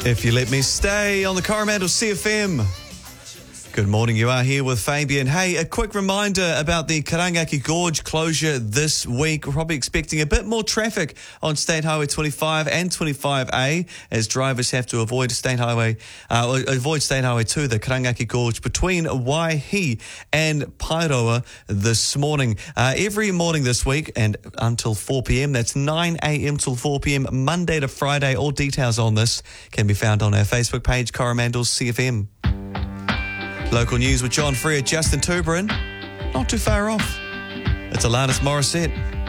If you let me stay on the Coromandel CFM. Good morning, you are here with Fabian. Hey, a quick reminder about the Karangaki Gorge closure this week. We're probably expecting a bit more traffic on State Highway 25 and 25A as drivers have to avoid State Highway 2, the Karangaki Gorge between Waihi and Pairoa this morning. Every morning this week and until 4 p.m. That's 9 a.m. till 4 p.m. Monday to Friday. All details on this can be found on our Facebook page, Coromandel CFM. Local news with John Freer, Justin Tuberin. Not too far off. It's Alanis Morissette.